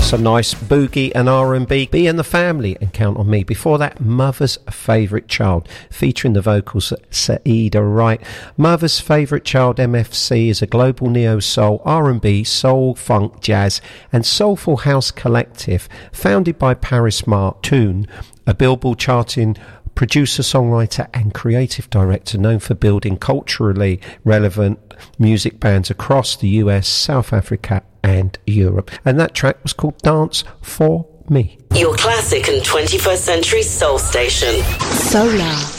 A nice boogie and R&B, Be and the Family and Count on Me. Before that, Mother's Favourite Child, featuring the vocals of Saida Wright. Mother's Favourite Child, MFC, is a global neo-soul, R&B, soul, funk, jazz and soulful house collective founded by Paris Martin, a Billboard charting producer, songwriter and creative director known for building culturally relevant music bands across the US, South Africa and Europe. And that track was called Dance For Me. Your classic and 21st century soul station. Solar.